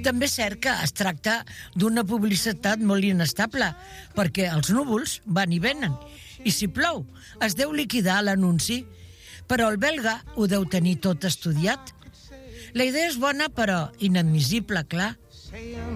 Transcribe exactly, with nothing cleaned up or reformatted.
també és cert que es tracta d'una publicitat molt inestable, perquè els núvols van i venen, i si plou es deu liquidar l'anunci, però el belga ho deu tenir tot estudiat. La idea és bona, però inadmissible, clar.